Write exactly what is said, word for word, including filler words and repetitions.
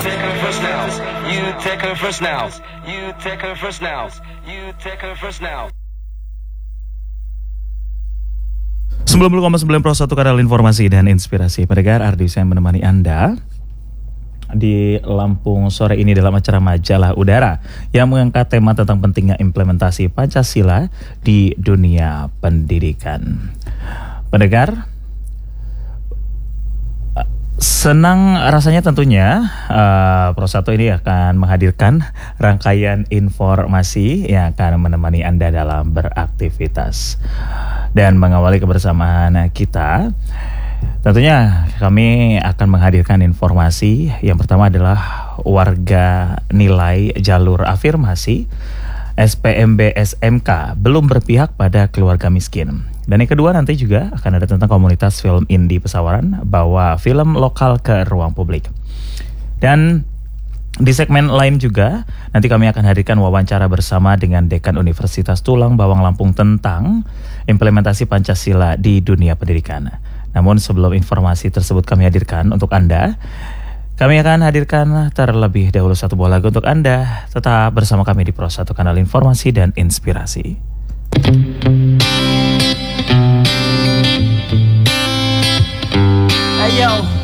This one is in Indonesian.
take her first now. You take her first now. You take her first now. You take her first now. sembilan puluh koma sembilan Pro satu Kanal Informasi dan Inspirasi. Pendengar, Ardi saya menemani Anda di Lampung sore ini dalam acara Majalah Udara yang mengangkat tema tentang pentingnya implementasi Pancasila di dunia pendidikan. Pendengar, senang rasanya tentunya uh, Pro satu ini akan menghadirkan rangkaian informasi yang akan menemani Anda dalam beraktivitas. Dan mengawali kebersamaan kita, tentunya kami akan menghadirkan informasi. Yang pertama adalah warga nilai jalur afirmasi S P M B S M K belum berpihak pada keluarga miskin. Dan yang kedua nanti juga akan ada tentang komunitas film indie Pesawaran bawa film lokal ke ruang publik. Dan di segmen lain juga nanti kami akan hadirkan wawancara bersama dengan Dekan Universitas Tulang Bawang Lampung tentang implementasi Pancasila di dunia pendidikan. Namun sebelum informasi tersebut kami hadirkan untuk Anda, kami akan hadirkan terlebih dahulu satu buah lagu untuk Anda. Tetap bersama kami di Pro satu Kanal Informasi dan Inspirasi.